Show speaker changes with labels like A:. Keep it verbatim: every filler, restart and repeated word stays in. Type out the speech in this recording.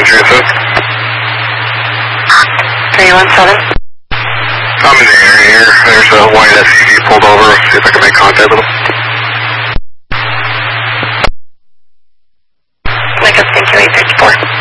A: three one seven.
B: three one seven.
A: I'm in the area here. There's a white S U V pulled over. See if I can make contact with him.
B: Mike, thank you, eight fifty-four.